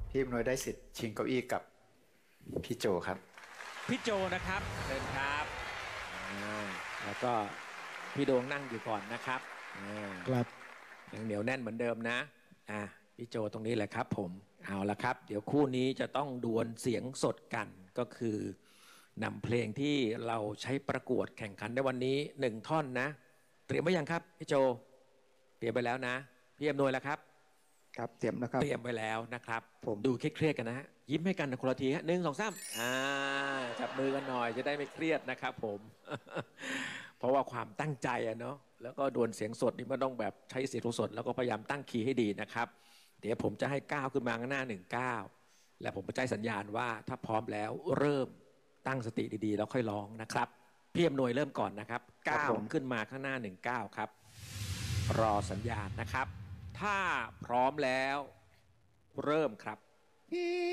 พี่อำนวยได้สิทธิ์ชิงเก้าอี้กับพี่โจครับพี่โจนะครับเชิญครับแล้วก็พี่โดงนั่งอยู่ก่อนนะครับครับยังเหนียวแน่นเหมือนเดิมนะพี่โจตรงนี้แหละครับผมเอาละครับเดี๋ยวคู่นี้จะต้องดวลเสียงสดกันก็คือนำเพลงที่เราใช้ประกวดแข่งขันในวันนี้1ท่อนนะเตรียมไว้ยังครับพี่โจเตรียมไปแล้วนะพี่อำนวยแล้วครับครับเตรียมนะครับเตรียมไว้แล้วนะครับผมดูเครียดๆกันนะฮะยิ้มให้กันนะคนละทีฮะ1 2 3จับมือกันหน่อยจะได้ไม่เครียดนะครับผม เพราะว่าความตั้งใจเนาะแล้วก็ดวลเสียงสดนี่มันต้องแบบใช้เสียงสดแล้วก็พยายามตั้งคีย์ให้ดีนะครับเดี๋ยวผมจะให้ก้าวขึ้นมาข้างหน้า1 ก้าวและผมจะใจสัญญาณว่าถ้าพร้อมแล้วเริ่มตั้งสติดีๆแล้วค่อยร้องนะครับพี่อำนวยเริ่มก่อนนะครับก้าวขึ้นมาข้างหน้า1 ก้าวครับรอสัญญาณนะครับถ้าพร้อมแล้วเริ่มครับ